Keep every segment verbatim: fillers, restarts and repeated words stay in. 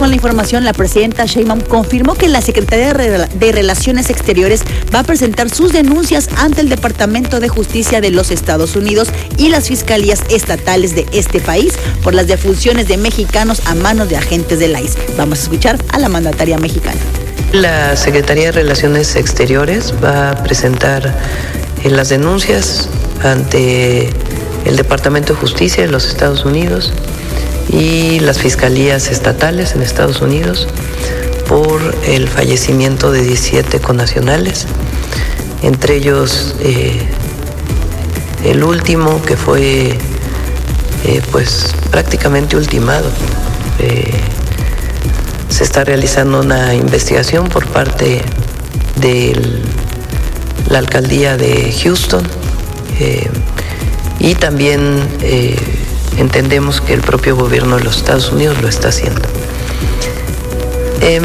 con la información. La presidenta Sheinbaum confirmó que la Secretaría de Relaciones Exteriores va a presentar sus denuncias ante el Departamento de Justicia de los Estados Unidos y las fiscalías estatales de este país por las defunciones de mexicanos a manos de agentes del I C E. Vamos a escuchar a la mandataria mexicana. La Secretaría de Relaciones Exteriores va a presentar las denuncias ante el Departamento de Justicia de los Estados Unidos y las fiscalías estatales en Estados Unidos por el fallecimiento de diecisiete connacionales, entre ellos eh, el último que fue eh, pues prácticamente ultimado. Eh, se está realizando una investigación por parte de la alcaldía de Houston eh, y también eh, entendemos que el propio gobierno de los Estados Unidos lo está haciendo. Eh,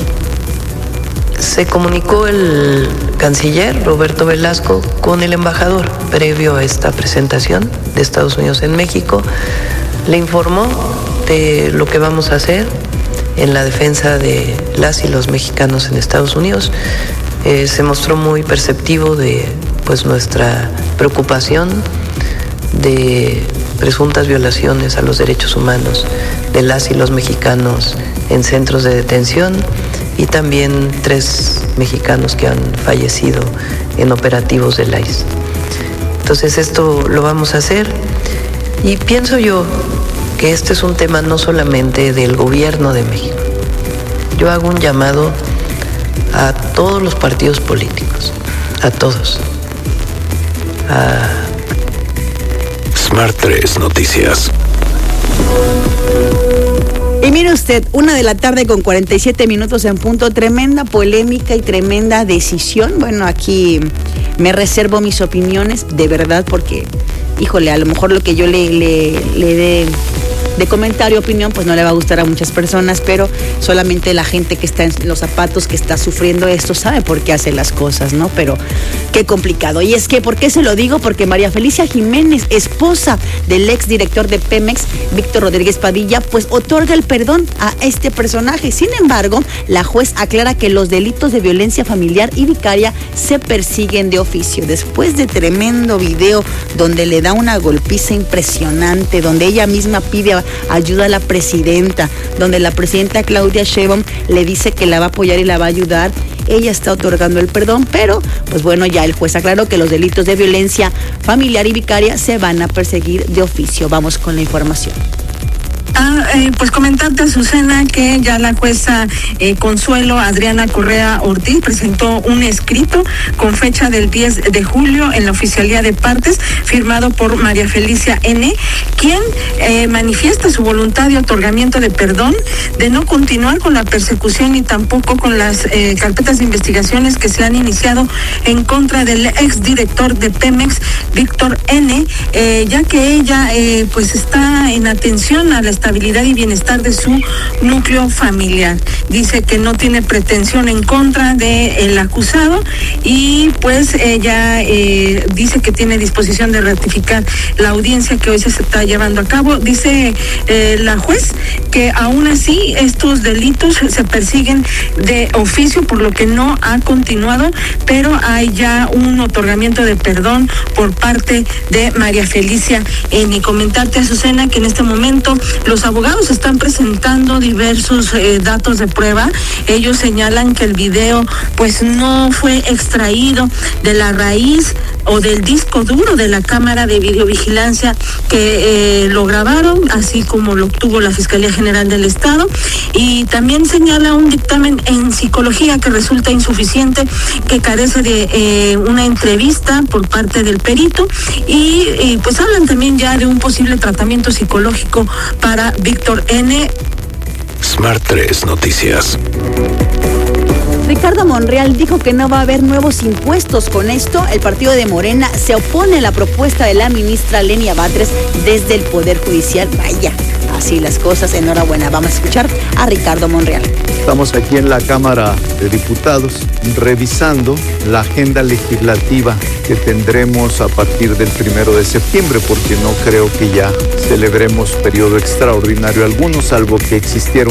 se comunicó el canciller Roberto Velasco con el embajador previo a esta presentación de Estados Unidos en México. Le informó de lo que vamos a hacer en la defensa de las y los mexicanos en Estados Unidos. Eh, se mostró muy perceptivo de pues nuestra preocupación de presuntas violaciones a los derechos humanos de las y los mexicanos en centros de detención y también tres mexicanos que han fallecido en operativos del I C E. Entonces esto lo vamos a hacer y pienso yo que este es un tema no solamente del gobierno de México. Yo hago un llamado a todos los partidos políticos, a todos. A Smart tres Noticias. Y mire usted, una de la tarde con cuarenta y siete minutos en punto, tremenda polémica y tremenda decisión. Bueno, aquí me reservo mis opiniones, de verdad, porque, híjole, a lo mejor lo que yo le, le, le dé de comentario, opinión, pues no le va a gustar a muchas personas, pero solamente la gente que está en los zapatos, que está sufriendo esto, sabe por qué hace las cosas, ¿no? Pero qué complicado. Y es que, ¿por qué se lo digo? Porque María Felicia Jiménez, esposa del exdirector de Pemex, Víctor Rodríguez Padilla, pues otorga el perdón a este personaje. Sin embargo, la juez aclara que los delitos de violencia familiar y vicaria se persiguen de oficio. Después de tremendo video donde le da una golpiza impresionante, donde ella misma pide ayuda a la presidenta, donde la presidenta Claudia Sheinbaum le dice que la va a apoyar y la va a ayudar, ella está otorgando el perdón, pero pues bueno, ya el juez aclaró que los delitos de violencia familiar y vicaria se van a perseguir de oficio. Vamos con la información. Ah, eh, pues comentarte, Azucena, que ya la jueza eh, Consuelo Adriana Correa Ortiz presentó un escrito con fecha del diez de julio en la Oficialía de Partes, firmado por María Felicia N., quien eh, manifiesta su voluntad de otorgamiento de perdón, de no continuar con la persecución y tampoco con las eh, carpetas de investigaciones que se han iniciado en contra del exdirector de Pemex, Víctor N., eh, ya que ella eh, pues está en atención a la estabilidad y bienestar de su núcleo familiar. Dice que no tiene pretensión en contra del acusado y pues ella eh, dice que tiene disposición de ratificar la audiencia que hoy se está llevando a cabo. Dice eh, la juez que aún así estos delitos se persiguen de oficio, por lo que no ha continuado, pero hay ya un otorgamiento de perdón por parte de María Felicia. En y comentarte, Azucena, que en este momento los abogados están presentando diversos eh, datos de prueba. Ellos señalan que el video pues no fue extraído de la raíz o del disco duro de la cámara de videovigilancia que eh, lo grabaron, así como lo obtuvo la Fiscalía General del Estado, y también señala un dictamen en psicología que resulta insuficiente, que carece de eh, una entrevista por parte del perito, y, y pues hablan también ya de un posible tratamiento psicológico para Víctor N. Smart tres Noticias. Ricardo Monreal dijo que no va a haber nuevos impuestos. Con esto, el partido de Morena se opone a la propuesta de la ministra Lenia Batres desde el Poder Judicial. Vaya, así las cosas. Enhorabuena. Vamos a escuchar a Ricardo Monreal. Estamos aquí en la Cámara de Diputados revisando la agenda legislativa que tendremos a partir del primero de septiembre, porque no creo que ya celebremos periodo extraordinario alguno, salvo que existiera